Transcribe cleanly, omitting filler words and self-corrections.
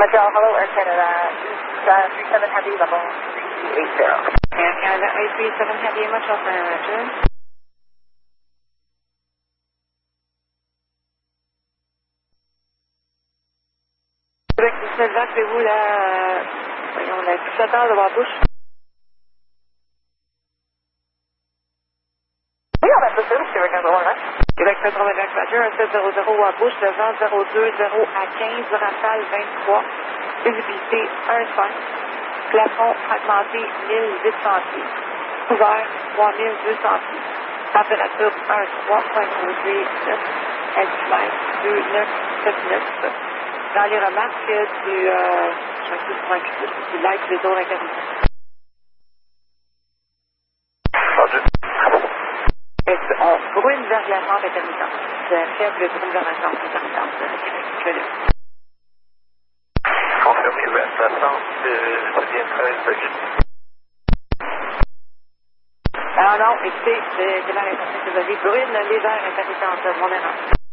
Montreal, hello, Air Canada, 37 Heavy, level 3280. Air Canada, 837 Heavy, Montreal, Roger. Québec 19 Jacques, avez-vous la fixateur de Wabush? Oui, on a tout ça, Québec 81. Québec 80 Jacques, Roger, 1700 Wabush, le vent 020 à 15, rafale 23, visibilité 1,5, plafond fragmenté 1800 pieds, couvert 3200 pieds, température 1,3.09, altimètre 2979. Dans les remarques je m'excuse pour un clip, du light des zones interdites. On brûle vers la rampe intermittente. Faible brûle vers la rampe intermittente. Québec. Confirmé, la centre, c'est bien 13 degrés. Ah non, écoutez, c'est dans l'intention que vous avez brûle légère intermittente, mon erreur.